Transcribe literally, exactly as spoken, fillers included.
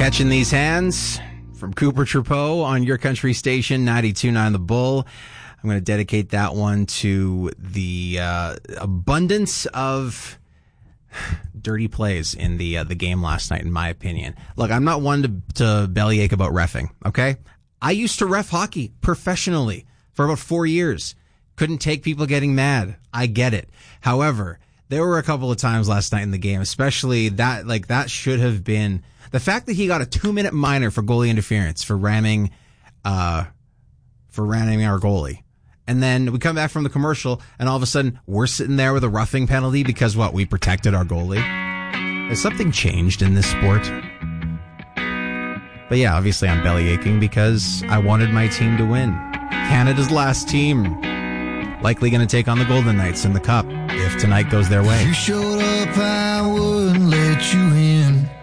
Catching These Hands from Cooper Trepot on your country station, ninety-two point nine The Bull. I'm going to dedicate that one to the uh, abundance of dirty plays in the uh, the game last night, in my opinion. Look, I'm not one to, to bellyache about reffing, okay? I used to ref hockey professionally for about four years. Couldn't take people getting mad. I get it. However, there were a couple of times last night in the game, especially that, like, that should have been... The fact that he got a two-minute minor for goalie interference for ramming, uh, for ramming our goalie. And then we come back from the commercial, and all of a sudden, we're sitting there with a roughing penalty because, what, we protected our goalie? Has something changed in this sport? But yeah, obviously I'm bellyaching because I wanted my team to win. Canada's last team. Likely going to take on the Golden Knights in the Cup if tonight goes their way. If you showed up, I wouldn't let you in.